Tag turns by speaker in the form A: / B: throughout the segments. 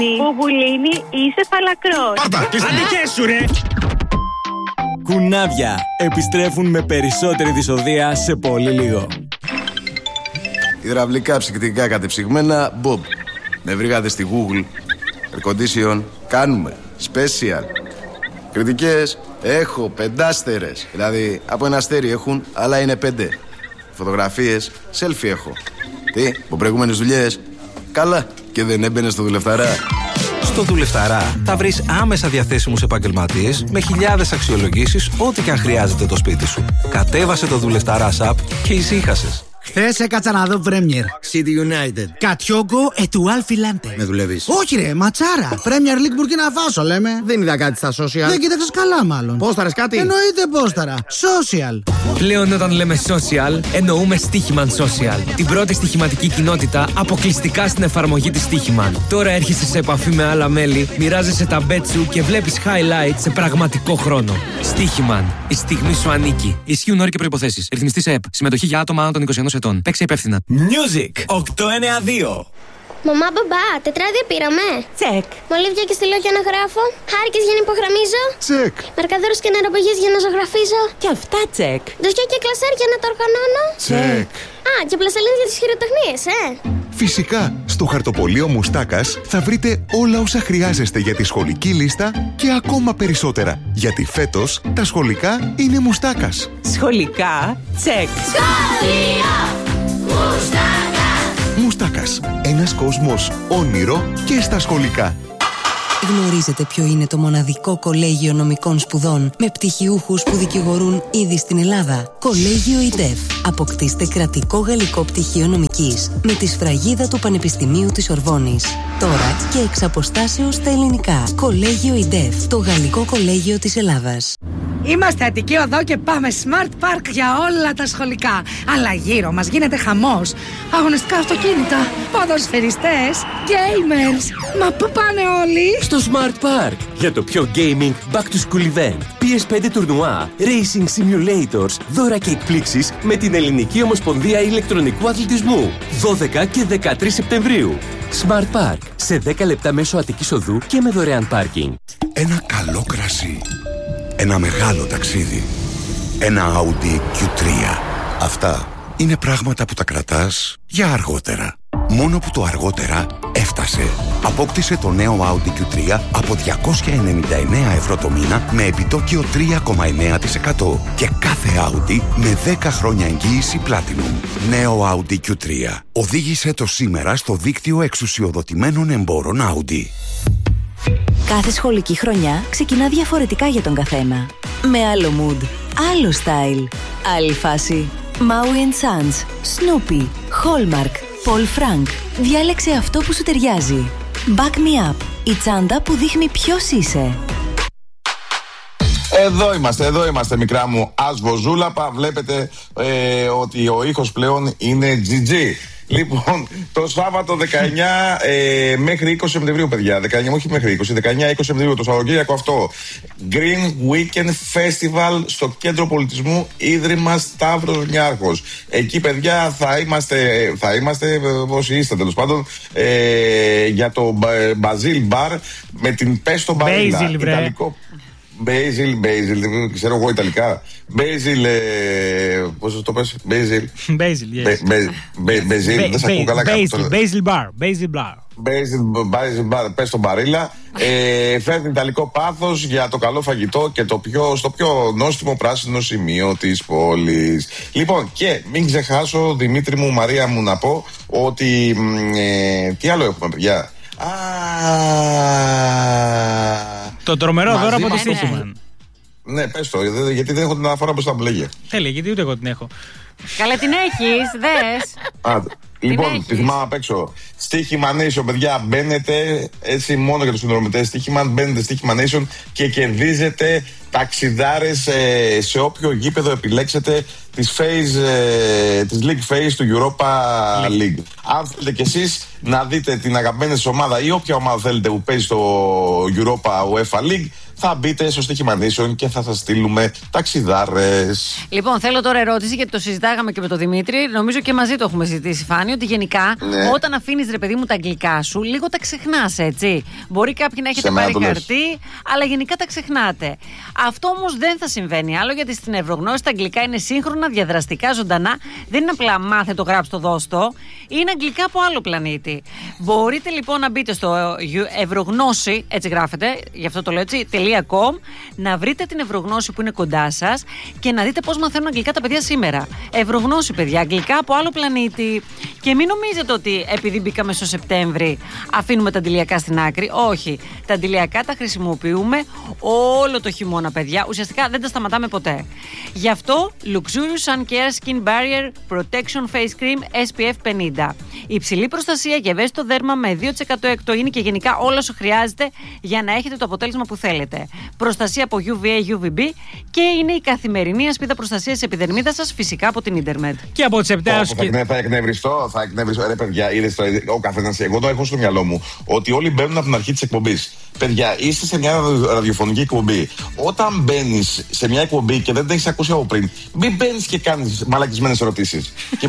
A: Μπουμπουλίνη, είσαι φαλακρός.
B: Πάρτα,
C: Αντικέσου ρε.
D: Κουνάβια επιστρέφουν με περισσότερη δυσοδεία σε πολύ λίγο.
E: Υδραυλικά ψυκτικά κατεψυγμένα Bob. Με βρήκατε στη Google. Air condition κάνουμε. Special. Κριτικές έχω 5 άστερες. Δηλαδή από ένα αστέρι έχουν, αλλά είναι 5. Φωτογραφίες selfie έχω. Τι, από προηγούμενες δουλειές. Καλά, και δεν έμπαινε στο δουλευταρά.
F: Στο Δουλευταρά θα βρεις άμεσα διαθέσιμους επαγγελματίες με χιλιάδες αξιολογήσεις, ό,τι και αν χρειάζεται το σπίτι σου. Κατέβασε το Δουλευταρά app και ησύχασες.
G: Χθες έκατσα να δω Premier.
H: City United.
G: Κατιόγκο ετουάλ φιλάντε.
H: Με δουλεύεις?
G: Όχι ρε, ματσάρα. Premier League Burkina Faso λέμε.
H: Δεν είδα κάτι στα social.
G: Δεν κοίταξες καλά μάλλον.
H: Πόσταρες κάτι?
G: Εννοείται πόσταρα. Social.
I: Πλέον όταν λέμε social, εννοούμε Στοίχημαν Social. Την πρώτη στοιχηματική κοινότητα αποκλειστικά στην εφαρμογή της Στοίχημαν. Τώρα έρχεσαι σε επαφή με άλλα μέλη, μοιράζεσαι τα bet σου και βλέπεις highlights σε πραγματικό χρόνο. Στοίχημαν. Η στιγμή σου ανήκει. Ισχύουν όροι και προϋποθέσεις. Ρυθμιστής ΕΕΠ. Συμμετοχή για άτομα άνω των 21 ετών. Παίξε υπεύθυνα.
D: Music 892.
J: Μαμά, μπαμπά, τετράδια πήραμε.
A: Τσεκ.
J: Μολύβια και στυλό για να γράφω. Χάρηκες για να υπογραμμίζω.
E: Τσεκ.
J: Μαρκαδόρους και νεροπαγίες για να ζωγραφίζω.
A: Και αυτά τσεκ.
J: Ντοσιά και κλασέρ για να τα οργανώνω.
E: Τσεκ.
J: Α, και πλαστελίνες για τις χειροτεχνίες,
K: Φυσικά, στο χαρτοπολείο Μουστάκας θα βρείτε όλα όσα χρειάζεστε για τη σχολική λίστα και ακόμα περισσότερα. Γιατί φέτος τα σχολικά είναι Μουστάκας.
A: Σχολικά τσεκ.
J: Σχολείο Μουστάκα.
K: Μουστάκας. Ένας κόσμος όνειρο και στα σχολικά.
L: Γνωρίζετε ποιο είναι το μοναδικό κολέγιο νομικών σπουδών με πτυχιούχους που δικηγορούν ήδη στην Ελλάδα? Κολέγιο ΙΔΕΦ. Αποκτήστε κρατικό γαλλικό πτυχίο νομικής με τη σφραγίδα του Πανεπιστημίου της Ορβόνης. Τώρα και εξ αποστάσεως στα ελληνικά. Κολέγιο ΙΔΕΦ. Το γαλλικό κολέγιο της Ελλάδας.
M: Είμαστε Αττική Οδό και πάμε Smart Park για όλα τα σχολικά. Αλλά γύρω μας γίνεται χαμός. Αγωνιστικά αυτοκίνητα, ποδοσφαιριστές, gamers. Μα πού πάνε όλοι?
N: Στο Smart Park για το πιο gaming back to school event. PS5 τουρνουά, racing simulators, δώρα και εκπλήξεις με την Ελληνική Ομοσπονδία Ηλεκτρονικού Αθλητισμού. 12 και 13 Σεπτεμβρίου. Smart Park. Σε 10 λεπτά μέσω Αττικής Οδού και με δωρεάν πάρκινγκ.
K: Ένα καλό κρασί. Ένα μεγάλο ταξίδι. Ένα Audi Q3. Αυτά είναι πράγματα που τα κρατάς για αργότερα. Μόνο που το αργότερα έφτασε. Απόκτησε το νέο Audi Q3 από 299 ευρώ το μήνα με επιτόκιο 3,9% και κάθε Audi με 10 χρόνια εγγύηση Platinum. Νέο Audi Q3. Οδήγησε το σήμερα στο δίκτυο εξουσιοδοτημένων εμπόρων Audi.
L: Κάθε σχολική χρονιά ξεκινά διαφορετικά για τον καθένα. Με άλλο mood, άλλο style, άλλη φάση. Maui & Sons, Snoopy, Hallmark, Paul Frank. Διάλεξε αυτό που σου ταιριάζει. Back Me Up, η τσάντα που δείχνει ποιος είσαι.
O: Εδώ είμαστε μικρά μου ασβοζούλαπα. Βλέπετε ότι ο ήχος πλέον είναι GG. Λοιπόν, το Σάββατο 19 μέχρι 20 Σεπτεμβρίου, παιδιά. 19, όχι μέχρι 20, 19-20 Σεπτεμβρίου το Σαββατοκύριακο αυτό. Green Weekend Festival στο Κέντρο Πολιτισμού Ίδρυμα Σταύρος Νιάρχος. Εκεί, παιδιά, θα είμαστε όσοι είστε τέλος πάντων, για το Basil Bar με την Pesto Barilla. Ιταλικό. Basil, ξέρω εγώ Ιταλικά. Basil, πώς το πες? Basil, δεν σε ακούω καλά. Basil Bar, πες τον Μπαρίλα. Φέρνει Ιταλικό πάθος για το καλό φαγητό και στο πιο νόστιμο πράσινο σημείο της πόλης. Λοιπόν, και μην ξεχάσω, Δημήτρη μου, Μαρία μου, να πω ότι τι άλλο έχουμε, παιδιά?
C: Το τρομερό δώρο από τη Στοίχημαν.
O: Ναι, πες το, γιατί δεν έχω την αναφορά μπροστά μου, λέγε.
C: Τέλεια, γιατί ούτε εγώ την έχω.
A: Καλά την έχεις, δες.
O: Λοιπόν, τη θυμάμαι απ' έξω. Στοίχημα Nation, παιδιά, μπαίνετε έτσι μόνο για τους συνδρομητές Στοίχημα, μπαίνετε Στοίχημα Nation και κερδίζετε ταξιδάρες σε όποιο γήπεδο επιλέξετε της League Phase του Europa League. Αν θέλετε κι εσείς να δείτε την αγαπημένη σας ομάδα ή όποια ομάδα θέλετε που παίζει στο Europa UEFA League, θα μπείτε στο στοίχημα Nation και θα σας στείλουμε ταξιδάρες.
A: Λοιπόν, θέλω τώρα ερώτηση, γιατί το συζητάγαμε και με τον Δημήτρη. Νομίζω και μαζί το έχουμε συζητήσει, Φάνη, ότι γενικά όταν αφήνεις, ρε παιδί μου, τα αγγλικά σου, λίγο τα ξεχνάς, έτσι. Μπορεί κάποιοι να έχετε πάρει χαρτί, αλλά γενικά τα ξεχνάτε. Αυτό όμως δεν θα συμβαίνει άλλο, γιατί στην Ευρωγνώση τα αγγλικά είναι σύγχρονα, διαδραστικά, ζωντανά. Δεν είναι απλά μάθε το, γράψτε το, δώστο. Είναι αγγλικά από άλλο πλανήτη. Μπορείτε λοιπόν να μπείτε στο Ευρωγνώση, έτσι γράφετε, γι' αυτό το λέω έτσι, να βρείτε την Ευρωγνώση που είναι κοντά σας και να δείτε πώς μαθαίνουν αγγλικά τα παιδιά σήμερα. Ευρωγνώση, παιδιά, αγγλικά από άλλο πλανήτη. Και μην νομίζετε ότι επειδή μπήκαμε στο Σεπτέμβρη αφήνουμε τα αντιλιακά στην άκρη. Όχι. Τα αντιλιακά τα χρησιμοποιούμε όλο το χειμώνα, παιδιά. Ουσιαστικά δεν τα σταματάμε ποτέ. Γι' αυτό Luxurious Sun Care Skin Barrier Protection Face Cream SPF 50. Υψηλή προστασία και ευαίσθητο δέρμα με 2% εκτοίνη και γενικά όλα όσο χρειάζεται για να έχετε το αποτέλεσμα που θέλετε. Προστασία από UVA, UVB και είναι η καθημερινή ασπίδα προστασίας της επιδερμίδας σας, φυσικά από την ίντερνετ.
C: Και από τις 7
O: θα εκνευριστώ. Ρε παιδιά, είδες ο καθένας. Εγώ το έχω στο μυαλό μου ότι όλοι μπαίνουν από την αρχή της εκπομπής. Παιδιά, είστε σε μια ραδιοφωνική εκπομπή. Όταν μπαίνεις σε μια εκπομπή και δεν την έχεις ακούσει από πριν, μην μπαίνεις και κάνεις μαλακισμένες ερωτήσεις. Και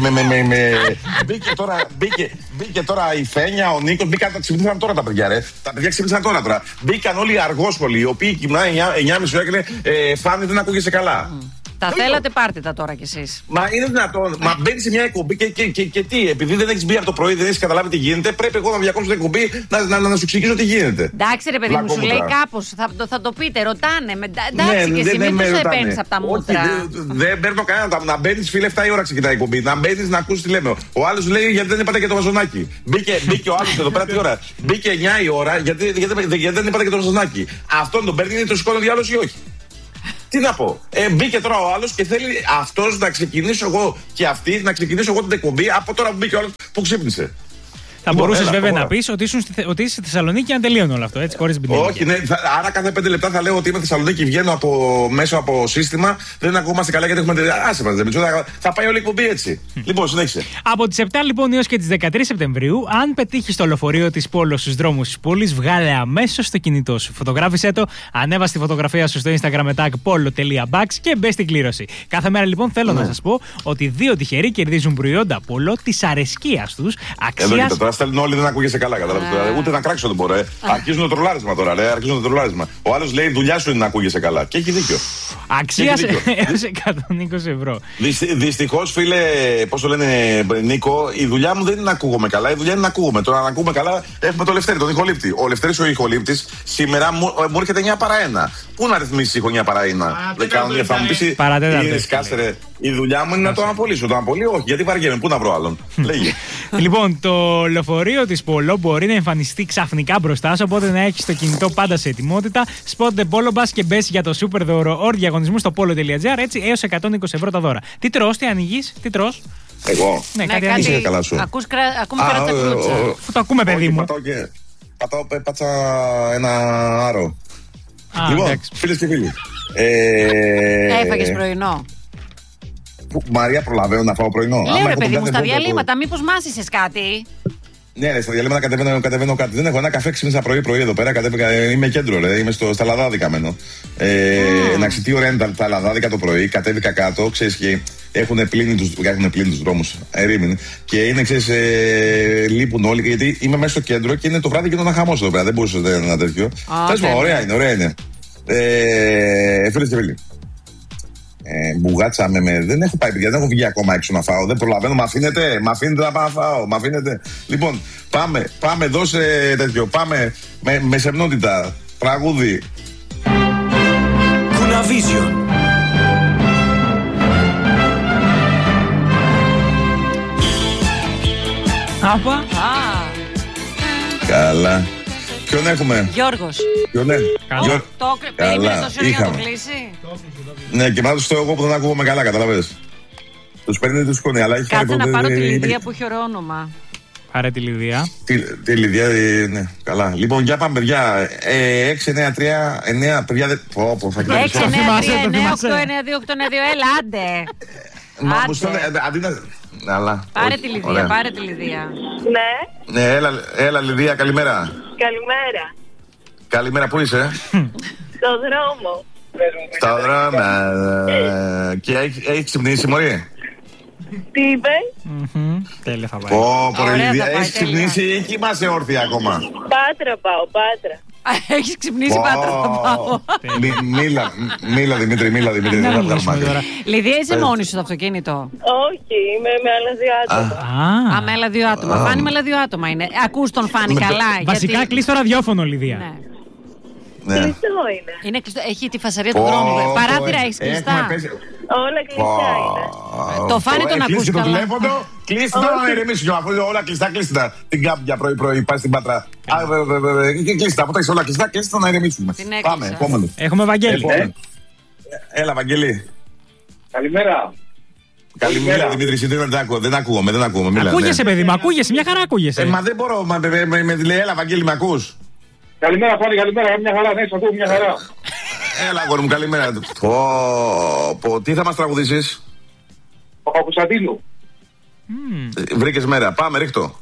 O: μπήκε τώρα η Φένια, ο Νίκος, μπήκαν, τα ξυπνήσαν τώρα τα παιδιά, ρε. Τα παιδιά ξυπνήσαν τώρα. Μπήκαν όλοι οι αργόσχολοι, οι οποίοι κοιμνάνε 9.30 ώρα και λένε Φάνη, δεν ακούγεσαι καλά.
A: Τα θέλατε, πάρτε τα τώρα κι εσείς.
O: Μα είναι δυνατόν. Μα μπαίνει σε μια εκπομπή και τι, επειδή δεν έχεις μπει από το πρωί, δεν έχεις καταλάβει τι γίνεται, πρέπει εγώ να διακόψω την εκπομπή να σου εξηγήσω τι γίνεται.
A: Εντάξει, ρε παιδί μου, σου λέει κάπως, θα το πείτε, ρωτάνε. Εντάξει, και εσύ μην τους επένεις από τα μούτρα.
O: Δεν παίρνω κανένα. Να μπαίνει, φίλε, 7 η ώρα ξεκινάει η εκπομπή. Να μπαίνει να ακούσει τι λέμε. Ο άλλος λέει γιατί δεν είπατε και το βαζονάκι. Μπήκε ο άλλος εδώ πέρα τι ώρα. Μπήκε 9 η ώρα γιατί δεν είπατε και το βαζονάκι. Αυτόν τον παίρνει, το σηκώνει ο διάλογος ή όχι. Τι να πω. Μπήκε τώρα ο άλλος και θέλει αυτός να ξεκινήσω εγώ και αυτή να ξεκινήσω εγώ την εκπομπή από τώρα που μπήκε ο άλλος που ξύπνησε.
C: Θα μπορούσες βέβαια να πεις ότι είσαι στη Θεσσαλονίκη και αν τελείωνε όλο αυτό, έτσι, χωρίς μπινέλη.
O: Όχι, ναι, άρα κάθε 5 λεπτά θα λέω ότι είμαι Θεσσαλονίκη, βγαίνω μέσω από σύστημα, δεν ακούμαστε καλά γιατί έχουμε. Άσε μας, θα πάει όλη η εκπομπή έτσι. Λοιπόν, συνέχισε.
C: Από τις 7 λοιπόν έως και τις 13 Σεπτεμβρίου, αν πετύχεις το λεωφορείο της Πόλο στους δρόμους της πόλης, βγάλε αμέσως το κινητό σου. Φωτογράφησέ το, ανέβασε τη φωτογραφία σου στο Instagram με tag polo.bags και μπες στην κλήρωση. Κάθε μέρα λοιπόν θέλω να σας πω ότι 2 τυχεροί κερδίζουν προϊόντα Polo της αρεσκίας τους, αξίας.
O: Στέλνουν όλοι, δεν ακούγεσαι καλά. Ούτε να κράξω δεν μπορώ. Αρχίζουν το τρολάρισμα τώρα. Αρχίζουν το τρολάρισμα. Ο άλλος λέει δουλειά σου είναι να ακούγεσαι καλά. Και έχει δίκιο.
C: Αξία έως 120 ευρώ.
O: Δυστυχώς, φίλε, πώς το λένε, Νίκο, η δουλειά μου δεν είναι να ακούγομαι καλά. Η δουλειά είναι να ακούγομαι. Τώρα να ακούμε καλά έχουμε το Λευτέρη, τον ηχολήπτη. Ο Λευτέρης ο ηχολήπτης σήμερα μου έρχεται 9 παρά 1. Πού να ρυθμίσει η 9 παρά 1. Θα μου πει η δουλειά μου είναι να το αναπολύσω. Το αναπολύω, όχι, γιατί βαριέμαι. Πού να βρω άλλον. Λέγε.
C: Λοιπόν, το λεωφορείο της Polo μπορεί να εμφανιστεί ξαφνικά μπροστά σου, οπότε να έχεις το κινητό πάντα σε ετοιμότητα. Spot the Polo Bus και μπες για το super δώρο or διαγωνισμού στο polo.gr, έτσι έως 120 ευρώ τα δώρα. Τι τρως, τι ανοίγεις, τι τρως?
O: Εγώ.
C: Ναι, κάτι ανοίγεις.
O: Καλά σου.
A: Ακούμε κρατσακλούτσα.
C: Αφού το ακούμε, παιδί μου.
O: Πάτσα ένα άρο. Λοιπόν, φίλες και φίλοι.
A: Έφαγες πρωινό?
O: Μαρία, προλαβαίνω να φάω πρωινό.
A: Λέω ρε παιδί μου, στα διαλύματα, μήπως μάσησες κάτι?
O: Ναι, στα διαλύματα κατεβαίνω κάτι. Δεν έχω ένα καφέ ξύπνησα πρωί εδώ πέρα. Είμαι κέντρο, ρε. Είμαι στα Λαδάδικα μένω. Εντάξει, τι ωραία είναι τα Λαδάδικα το πρωί. Κατέβηκα κάτω, ξέρεις, και έχουν πλύνει τους δρόμους. Ερήμην. Και είναι, ξέρεις, λείπουν όλοι. Γιατί είμαι μέσα στο κέντρο και είναι το βράδυ και είναι ένα χαμός εδώ πέρα. Δεν μπορούσε να είναι ένα τέτοιο. Ωραία είναι. Φίλες και φίλοι. Μπουγάτσα δεν έχω πάει, παιδιά, δεν έχω βγει ακόμα έξω να φάω. Δεν προλαβαίνω, μ' αφήνετε να πάω να φάω. Μ' αφήνετε. Λοιπόν, πάμε, δώσε τέτοιο. Πάμε με σεμνότητα. Τραγούδι.
B: Κουναβίζιον.
C: Άπα.
O: Καλά. Ποιον έχουμε?
A: Γιώργος.
O: Ποιον έχουμε?
A: Καλά. Είχαμε. Να το κλείσει.
O: Ναι, και μάλιστα στο εγώ που δεν ακούγομαι καλά, καταλαβαίνεις. Τους παίρνει, τους σκόνη, αλλά έχει
A: κάτσε να πάρω τη Λιδία που έχει ωραίο όνομα.
C: Πάρε τη Λιδία.
O: Τη Λιδία, ναι, καλά. Λοιπόν, για πάμε, παιδιά. 6-9-3-9, παιδιά. Θα κοιτάξω.
A: 6-9-3-9-8-9-2-8-9-2, έλα, άντε.
O: Μα μου στέλνε, αντί να. Αλλά,
A: πάρε
O: όχι,
A: τη Λιδία,
O: ωραία.
A: πάρε τη Λιδία.
J: Ναι.
O: Ναι, έλα Λιδία, καλημέρα.
J: Καλημέρα.
O: Καλημέρα, πού είσαι?
J: Στο δρόμο.
O: Στα δρόμο. Και έχει ξυπνήσει, μωρή?
J: Τι είπε?
C: Τέλεια θα πάει.
O: Πω, Λιδία, έχει ξυπνήσει ή κοιμάσαι όρθια ακόμα?
J: Πάτρα πάω, Πάτρα.
A: Έχεις ξυπνήσει, Πάτρα, θα πάω.
O: Μίλα Δημήτρη, δεν θα βγάλουμε άκρη.
A: Λιδία, είσαι μόνη σου στο αυτοκίνητο?
J: Όχι, είμαι με άλλα 2 άτομα.
A: Με άλλα 2 άτομα. Φάνη με άλλα 2 άτομα είναι. Ακούς τον Φάνη καλά?
C: Βασικά κλείς το ραδιόφωνο, Λιδία.
J: Κλειστό είναι.
A: Έχει τη φασαρία του δρόμου. Παράθυρα έχεις κλειστά?
J: Όλα κλειστά είναι.
A: Το Φάνη τον ακούς καλά?
O: Το τηλέφωνο, κλείσει το να ηρεμήσουμε. Αφού όλα κλειστά, κλείσει τα. Την κάμπια πρωί-πρωί, πάει στην Πάτρα. Κλείσει τα. Αφού τα έχεις όλα κλειστά, κλείσει το να ηρεμήσουμε. Πάμε, επόμενο.
C: Έχουμε Βαγγέλη.
O: Έλα, Βαγγέλη.
B: Καλημέρα.
O: Καλημέρα, Δημήτρη, δεν ακούγομαι.
C: Ακούγεσαι, παιδί μου, ακούγεσαι, μια χαρά ακούγεσαι.
O: Μα δεν μπορώ, με λέει, έλα, Βαγγέλη, με ακούς?
B: Καλημέρα, Φάνη, καλημέρα, μια χαρά, ναι, σ' ακούω, μια χαρά.
O: Έλα, αγόρι μου, καλημέρα. Τι θα μας τραγουδήσεις?
B: Ο Παπουσαντίνου.
O: Βρήκες μέρα, πάμε, ρίχτω.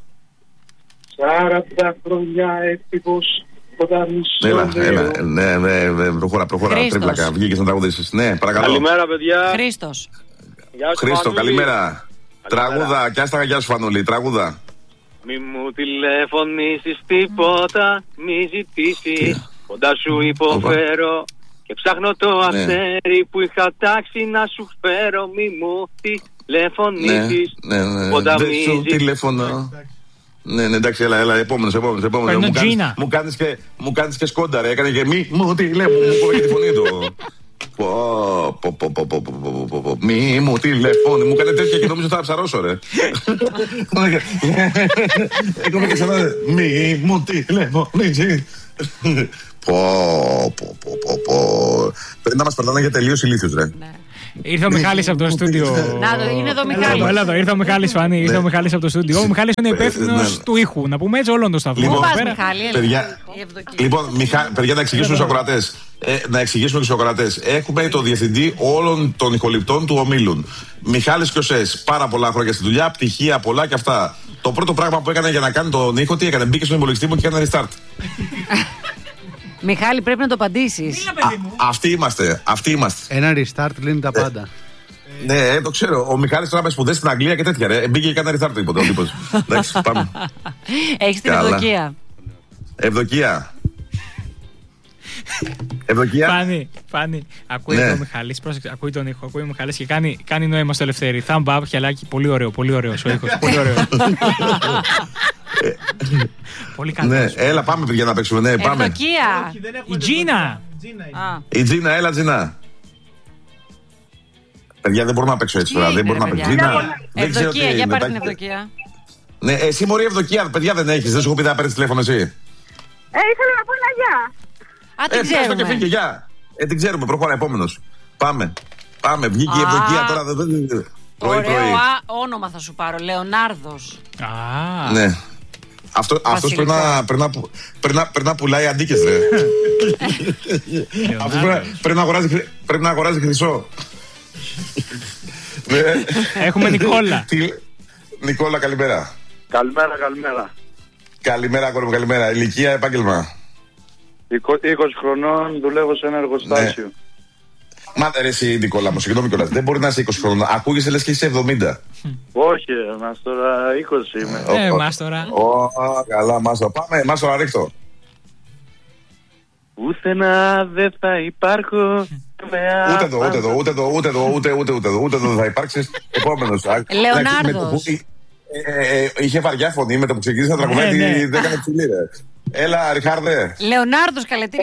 B: 40 χρόνια έφηβος κοντά
O: Έλα, ναι, προχώρα, τρίπλακα, βγήκες να τραγουδήσεις. Ναι, παρακαλώ.
B: Καλημέρα, παιδιά.
O: Χρήστο, καλημέρα. Τραγούδα, κι άστα, γεια σου, Φανούλη, τραγούδα.
H: Μη μου τηλεφωνήσεις τίποτα, μη ζητήσεις, κοντά σου υποφέρω και ψάχνω το αστέρι που είχα τάξει να σου φέρω. Μη μου τηλεφωνήσεις, κοντά μη ζητήσεις.
O: Ναι, εντάξει, έλα, επόμενος. Μου κάνεις και σκόντα, ρε, έκανε και μη μου τηλέφωνο, μου κόβε και τη φωνή του. Μη μου τηλεφώνει, μου έκανε τέτοια και νομίζω θα ψαρώσω, ρε. Έκαμε και ξανά, μη μου τηλεφώνει. Πρέπει να μας περνάνε για τελείως ηλίθιους, ρε.
C: Ήρθε ο Μιχάλης από το στούντιο.
A: Είναι εδώ ο Μιχάλης.
C: Έλα εδώ, ήρθε ο Μιχάλης, Φανή. Ήρθε ο Μιχάλης από το στούντιο. Ο Μιχάλης είναι υπεύθυνος του ήχου. Να πούμε έτσι όλων των σταθμών.
A: Πού πας, Μιχάλη?
O: Λοιπόν, παιδιά, να εξηγήσουμε στους ακροατές. Έχουμε το διευθυντή όλων των ηχοληπτών του ομίλου. Μιχάλης Κιωσές, πάρα πολλά χρόνια στη δουλειά, πτυχία πολλά και αυτά. Το πρώτο πράγμα που έκανε για να κάνει τον ήχο, τι έκανε? Μπήκε στον υπολογιστή μου και έκανε restart.
A: Μιχάλη, πρέπει να το απαντήσεις.
O: Αυτοί είμαστε.
P: Ένα restart λύνει τα πάντα.
O: Ναι, το ξέρω. Ο Μιχάλης τώρα με σπουδές στην Αγγλία και τέτοια, ρε. Μπήκε και έκανε restart τίποτα. Εντάξει, πάμε.
A: Έχεις την ευδοκία.
O: Ευδοκία.
C: Φάνη, ακούει τον Μιχάλης, πρόσεξε, ακούει τον ήχο, ακούει ο Μιχάλης και κάνει νόημα στο Ελευθέρη. Thumb up, χιαλάκι, πολύ ωραίο ο ήχος, πολύ ωραίο. Πολύ καλό.
O: Ναι, έλα πάμε παιδιά να παίξουμε, ναι, πάμε.
A: Ευδοκία.
C: Η Τζίνα.
O: Η Τζίνα, έλα Τζίνα. Παιδιά δεν μπορούμε να παίξω έτσι τώρα, δεν μπορούμε να παίξω.
A: Ευδοκία, για πάρε την Ευδοκία.
O: Ναι, εσύ μωρή Ευδοκία, παιδιά δεν έχεις, δεν σου έχω πει να παίρνεις τηλέφωνο εσύ.
J: Ήθελα να πω ένα γεια.
A: Την ξέρουμε.
O: Και φύγε, γεια. Την ξέρουμε, προχώρα, επόμενος. Πάμε, βγήκε η Ευδοκία τώρα.
A: Ωραίο όνομα θα σου πάρω, Λεωνάρδος.
O: Ναι. Αυτός πρέπει να πουλάει αντίκες, ρε. Αυτός πρέπει να αγοράζει χρυσό.
C: Έχουμε Νικόλα.
O: Νικόλα, καλημέρα.
B: Καλημέρα.
O: Καλημέρα. Ηλικία, επάγγελμα?
B: 20 χρονών, δουλεύω σε ένα εργοστάσιο.
O: Μα ρε εσύ Νικόλα μου, συγγνώμη κιόλας, δεν μπορεί να είσαι 20 χρονών. Ακούγεσαι λες και είσαι 70.
B: Όχι, Μάστορα 20 είμαι.
C: Μάστορα.
O: Καλά, Μάστορα. Πάμε, Μάστορα, ρίχτω.
H: Πουθενά δεν θα υπάρχω.
O: Ούτε εδώ θα υπάρξεις. Επόμενος.
A: Λεωνάρδος.
O: Είχε βαριά φωνή με το που ξεκίνησε να τραγουδάει, δεν έκανε ψηλή, ρε. Έλα, Ριχάρδε.
A: Λεωνάρδος, καλετήρι.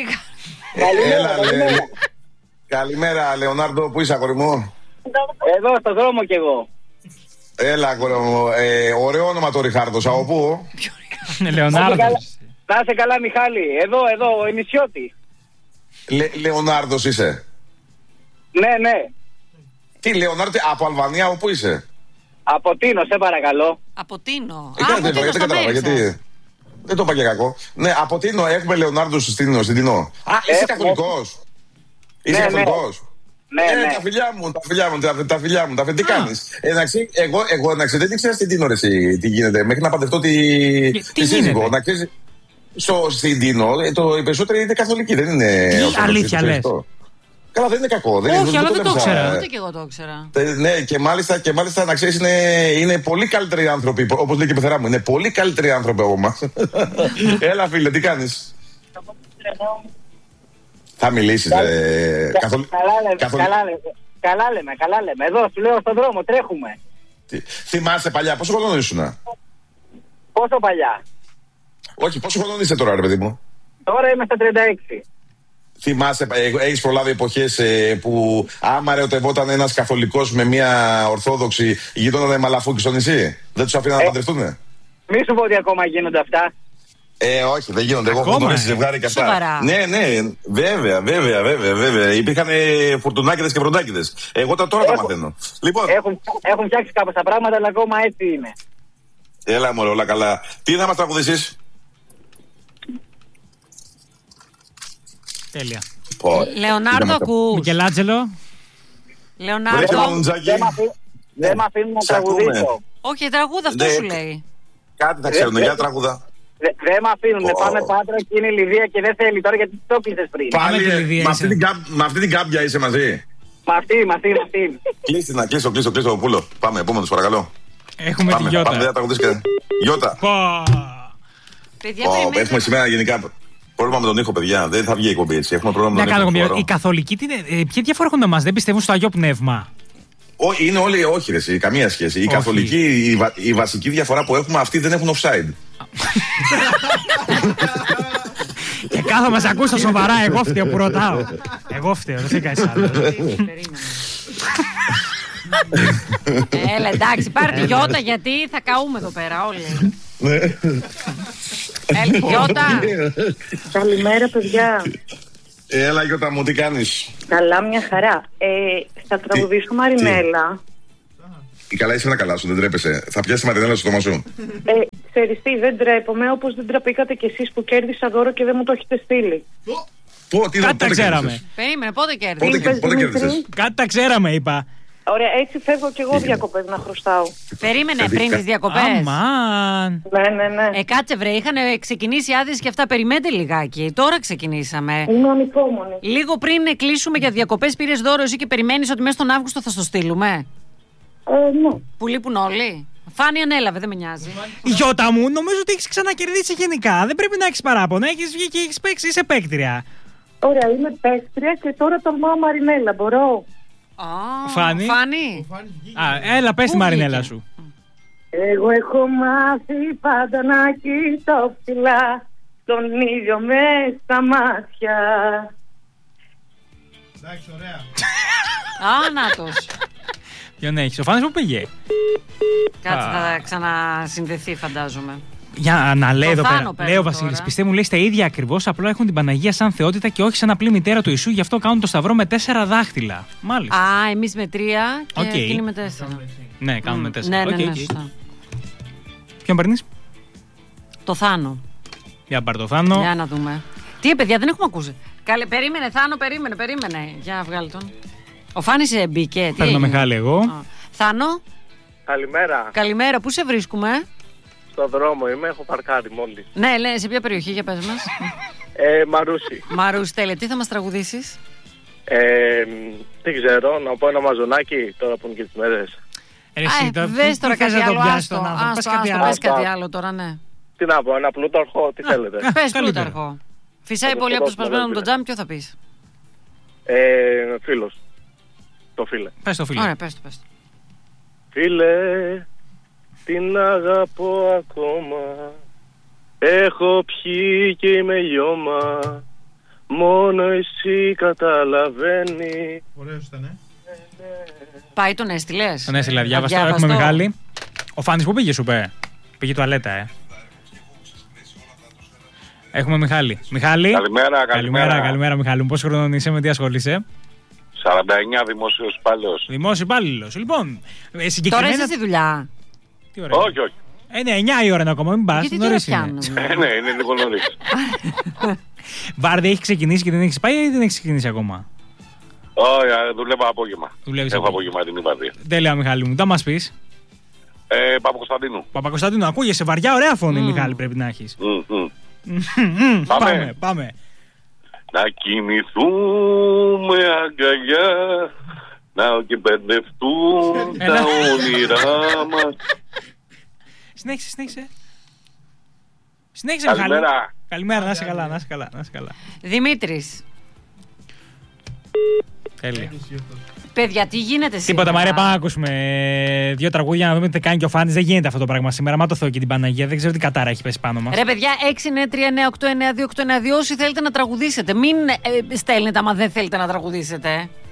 O: Καλημέρα, Λεωνάρδο, πού είσαι, αγόρι μου?
H: Εδώ, στο δρόμο κι εγώ.
O: Έλα, αγόρι μου. Ωραίο όνομα το Ριχάρδος, από πού?
C: Λεωνάρδος.
H: Να είσαι καλά, Μιχάλη. Εδώ, ο Ενισιώτη.
O: Λεωνάρδος είσαι?
H: Ναι.
O: Τι, Λεωνάρδο, από Αλβανία, όπου είσαι?
H: Από Τίνο, σε παρακαλώ.
A: Από Τίνο.
O: Δεν κατάλαβα γιατί. Δεν το είπα και κακό. Ναι, από Τίνο έχουμε Λεωνάρντο στην Τίνο. Είσαι καθολικός. Είσαι καθολικός.
H: Ναι.
O: Τα φιλιά μου. Τι κάνεις? Εγώ να ξέρεις, δεν ήξερα στην Τίνο τι γίνεται. Μέχρι να παντρευτώ τη σύζυγο. Να ξέρεις, στην Τίνο οι περισσότεροι είναι καθολικοί. Δεν είναι.
C: Αλήθεια λες?
O: Καλά, δεν είναι κακό.
C: Όχι, αλλά δεν το ήξερα.
A: Ούτε και εγώ το ήξερα.
O: Ναι, και μάλιστα να ξέρεις, είναι πολύ καλύτεροι άνθρωποι. Όπως λέει και η πεθερά μου, είναι πολύ καλύτεροι άνθρωποι από εμάς. Έλα, φίλε, τι κάνεις? Θα μιλήσεις?
H: Καλά λέμε. Εδώ σου λέω στον δρόμο, τρέχουμε.
O: Θυμάσαι παλιά, πόσο χρονών ήσουνα?
H: Πόσο παλιά?
O: Όχι, πόσο χρονών είσαι τώρα, ρε παιδί μου?
H: Τώρα είμαι στα 36.
O: Θυμάσαι, έχεις προλάβει εποχές που άμα ερωτευόταν ένας καθολικός με μια ορθόδοξη, γινόταν μαλαφούκι στο νησί? Δεν τους αφήναν να παντρευτούνε?
H: Μη σου πω ότι ακόμα γίνονται αυτά.
O: Όχι, δεν γίνονται. Εγώ έχω γνωρίσει ζευγάρι και αυτά.
A: Σοβαρά?
O: Ναι, βέβαια. Υπήρχαν φουρτουνάκηδες και βροντάκηδες. Εγώ τώρα τα μαθαίνω. Λοιπόν,
H: έχουν φτιάξει κάπως τα πράγματα, αλλά ακόμα έτσι είναι.
O: Έλα μωρέ, όλα καλά. Τι θα μας τραγουδήσεις?
C: Τέλεια.
A: Λεωνάρντο, ακούς?
C: Μικελάντζελο.
A: Λεωνάρντο.
H: Δεν μ' αφήνουν να τραγουδήσω.
A: Όχι, τραγούδα, αυτό σου λέει.
O: Κάτι θα ξέρουν, για τραγούδα.
H: Δεν μ' αφήνουν. Πάμε Πάτρα και είναι Λιδία και δεν θέλει τώρα γιατί το κλείσες πριν.
O: Πάλι με αυτή την κάμπια είσαι μαζί?
H: Με αυτή.
O: Κλείστη να κλείσω το πούλο. Πάμε, επόμενος παρακαλώ.
C: Έχουμε τη Γιώτα.
O: Πάμε, δεν θα τραγουδήσεις. Γιώτα. Έχουμε σήμερα γενικά πρόβλημα με τον ήχο, παιδιά. Δεν θα βγει η εκπομπή έτσι. Έχουμε πρόβλημα με τον ήχο.
C: Οι καθολικοί, ποια διαφορά έχουν με εμάς? Δεν πιστεύουν στο Αγίο Πνεύμα?
O: Είναι όλοι, όχι ρε, καμία σχέση. Οι καθολικοί, η βασική διαφορά που έχουμε, αυτοί δεν έχουν offside.
C: Και κάθομαι σε ακούς τα σοβαρά, εγώ φταίω που ρωτάω. Εγώ φταίω, δεν κανείς άλλο.
A: Έλα, εντάξει, πάρε τη Γιώτα γιατί θα καούμε εδώ πέρα όλοι. Έλα, Γιώτα.
Q: Καλημέρα, παιδιά.
O: Έλα, Γιώτα μου, τι κάνεις?
Q: Καλά, μια χαρά. Θα τραγουδήσω Μαρινέλα.
O: Καλά, είσαι ένα καλά σου, δεν τρέπεσαι. Θα πιάσει τη Μαρινέλα στο στόμα σου.
Q: Ξέρεις τι, δεν τρέπομαι, όπως δεν τραπήκατε κι εσείς που κέρδισα δώρο και δεν μου το έχετε στείλει.
C: Κάτι τα ξέραμε.
A: Περίμενε, πότε κέρδισες?
O: Πότε κέρδισες?
C: Κάτι τα ξέραμε, είπα.
Q: Ωραία, έτσι φεύγω κι εγώ διακοπές να χρωστάω.
A: Περίμενε πριν τις διακοπές.
C: Αμάν.
Q: Ναι.
A: Κάτσε βρε, είχαν ξεκινήσει άδειες και αυτά. Περιμένετε λιγάκι. Τώρα ξεκινήσαμε.
Q: Είμαι ανυπόμονη.
A: Λίγο πριν κλείσουμε για διακοπές, πήρες δώρο εσύ και περιμένεις ότι μέσα στον Αύγουστο θα στο στείλουμε?
Q: Ναι.
A: Που λείπουν όλοι. Φάνη ανέλαβε, δεν με νοιάζει.
C: Γιώτα μου, νομίζω ότι έχεις ξανακερδίσει γενικά. Δεν πρέπει να έχεις παράπονα. Έχεις βγει και έχεις παίξει, είσαι παίκτρια.
Q: Ωραία, είμαι παίκτρια και τώρα τολμάω Μαρινέλα, μπορώ?
C: Φάνη. Έλα, πες τη Μαρινέλα σου.
Q: Εγώ έχω μάθει πάντα να κοιτώ ψηλά τον ήλιο μες στα μάτια.
P: Εντάξει, ωραία.
A: Νάτος.
C: Ποιον έχεις? Ο Φάνης που πήγε?
A: Κάτσε, θα ξανασυνδεθεί φαντάζομαι.
C: Για να λέει εδώ πέρα. Λέει ο Βασίλης, πιστεύω λέει στα ίδια ακριβώς, απλά έχουν την Παναγία σαν θεότητα και όχι σαν απλή μητέρα του Ιησού, γι' αυτό κάνουν το σταυρό με 4 δάχτυλα. Μάλιστα.
A: Εμείς με 3 και εκείνοι με 4.
C: Ναι, κάνουμε με 4.
A: Ναι, σωστά.
C: Ποιον παίρνεις?
A: Το Θάνο.
C: Για πάρ' το Θάνο.
A: Για να δούμε. Τι παιδιά, δεν έχουμε ακούσει. Περίμενε Θάνο, περίμενε. Για βγάλει τον. Ο Φάνης μπήκε.
C: Παίρνω Μιχάλη εγώ.
A: Θάνο.
H: Καλημέρα.
A: Πού σε βρίσκουμε?
H: Στο δρόμο είμαι, έχω παρκάρει μόλις.
A: Ναι, σε ποια περιοχή, για πες μας.
H: Μαρούσι,
A: τέλεια. Τι θα μας τραγουδήσεις?
H: Δεν ξέρω, να πω ένα μαζονάκι τώρα που είναι και τις μέρες.
A: Δες τώρα κάτι άλλο, πες κάτι άλλο τώρα, ναι.
H: Τι να πω, ένα πλούταρχο, τι θέλετε?
A: Πες πλούταρχο. Φυσάει πολύ από το σπασμένο με τον τζάμι, ποιο θα πεις?
H: Φίλος. Το φίλε.
C: Πες το φίλε.
A: Ωραία, πες το.
H: Φίλε, την αγαπώ ακόμα. Έχω πιει και είμαι λιώμα. Μόνο εσύ καταλαβαίνει.
P: Ωραίος ήταν,
A: Πάει, τον έστειλες?
C: Τον έστειλα, διάβαστο. Έχουμε Μιχάλη. Ο Φάνης που πήγε, σου είπε? Πήγε τουαλέτα, Έχουμε Μιχάλη. Μιχάλη.
H: Καλημέρα.
C: Καλημέρα, Μιχάλη μου. Πόσο χρόνο είσαι, με τι ασχολείσαι?
O: 49 δημόσιος υπάλληλος.
C: Δημόσιο υπάλληλος. Λοιπόν, συγκεκριμένα.
A: Τώρα είσαι στη δουλειά.
C: Τι ωραία.
O: Όχι, όχι.
C: Ναι, 9 η ώρα είναι ακόμα, μην πας.
A: Γιατί τώρα πιάνουμε.
O: Ναι, είναι λίγο νωρίς.
C: Βάρδι, έχει ξεκινήσει και δεν έχει πάει ή δεν έχει ξεκινήσει ακόμα?
O: Όχι, δουλεύω απόγευμα.
C: Δουλεύεις
O: Έχω απογευματινή βαρδία.
C: Τέλεια, Μιχάλη μου. Τα μας πεις.
O: Παπακοσταντίνου.
C: Παπακοσταντίνου, ακούγεσαι βαριά, ωραία φωνή, Μιχάλη, πρέπει να έχεις. Πάμε.
O: Να κοιμηθούμε αγκαλιά, να και μπερδευτούν τα όνειρά μας.
C: Συνέχισε.
O: Καλημέρα.
C: Καλημέρα, να είσαι καλά.
A: Δημήτρης.
C: Τέλεια.
A: Παιδιά, τι γίνεται σήμερα?
C: Τίποτα, Μαρία, πάμε να ακούσουμε 2 τραγούδια να δούμε τι κάνει και ο Φάντης. Δεν γίνεται αυτό το πράγμα σήμερα. Μα το Θεό και την Παναγία. Δεν ξέρω τι κατάρα έχει πέσει πάνω μας.
A: Ρε, παιδιά, 693-9892-892. Όσοι θέλετε να τραγουδήσετε, μην στέλνετε άμα δεν θέλετε να τραγουδήσετε.